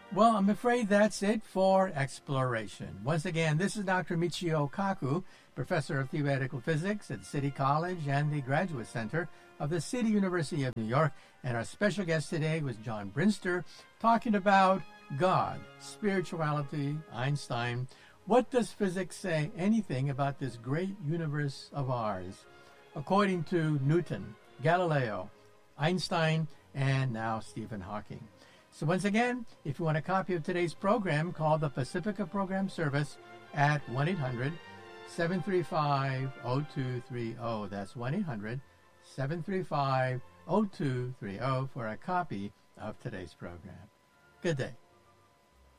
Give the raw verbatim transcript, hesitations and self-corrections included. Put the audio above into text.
Well, I'm afraid that's it for exploration. Once again, this is Doctor Michio Kaku, professor of theoretical physics at City College and the Graduate Center of the City University of New York. And our special guest today was John Brinster, talking about God, spirituality, Einstein. What does physics say anything about this great universe of ours? According to Newton, Galileo, Einstein, and now Stephen Hawking. So once again, if you want a copy of today's program, call the Pacifica Program Service at one eight hundred seven three five zero two three zero. That's one eight hundred seven three five zero two three zero for a copy of today's program. Good day.